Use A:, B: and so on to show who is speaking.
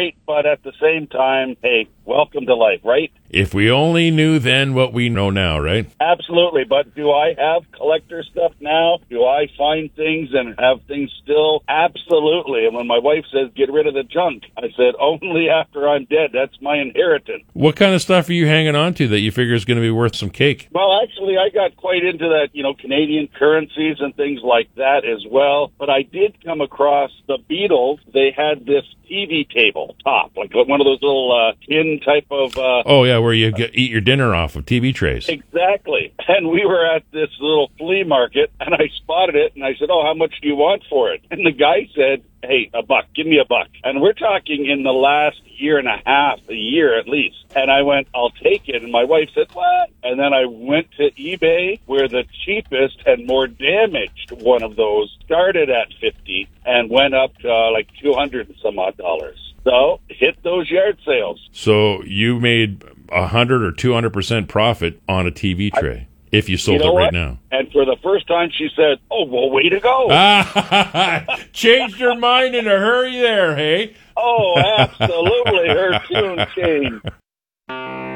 A: great, but at the same time, hey, welcome to life, right?
B: If we only knew then what we know now, right?
A: Absolutely. But do I have collector stuff now? Do I find things and have things still? Absolutely. And when my wife says, get rid of the junk, I said, only after I'm dead. That's my inheritance.
B: What kind of stuff are you hanging on to that you figure is going to be worth some cake?
A: Well, actually, I got quite into that, Canadian currencies and things like that as well. But I did come across the Beatles. They had this TV table top, like one of those little tin type of...
B: oh, yeah, where you eat your dinner off of TV trays.
A: Exactly. And we were at this little flea market, and I spotted it, and I said, oh, how much do you want for it? And the guy said, hey, $1. Give me $1. And we're talking in the last year and a half, a year at least. And I went, I'll take it. And my wife said, what? And then I went to eBay, where the cheapest and more damaged one of those started at $50 and went up to like $200 and some odd dollars. So hit those yard sales.
B: So you made 100 or 200% profit on a TV tray if you sold it right now.
A: And for the first time, she said, oh, well, way to go.
B: Changed her mind in a hurry there, hey?
A: Oh, absolutely. Her tune changed.